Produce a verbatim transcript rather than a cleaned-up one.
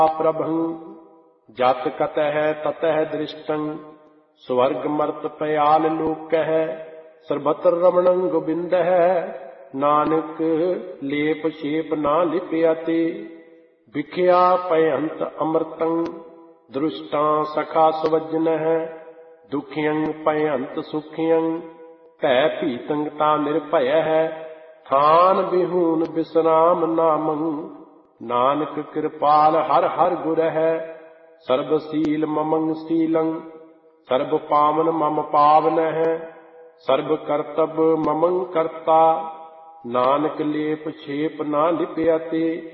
प्रभं जत कतः ततः दृष्टं स्वर्ग मर्त पयाल लोकः सर्वत्र रमणं गोविंदः नानक लेप शेप ना लिप्यते विख्या पयंत अमृतं दृष्टा सखा स्वजनः दुखियं पयंत सुखियं तै पीतं ता निर्भयः थान बिहून विश्राम नामं नानक कृपाल हर हर गुरः सर्वशील ममं शीलं सर्व पावन मम पावनः सर्व कर्तव्य ममं कर्ता नानक लेप छेप ना लिप्यते।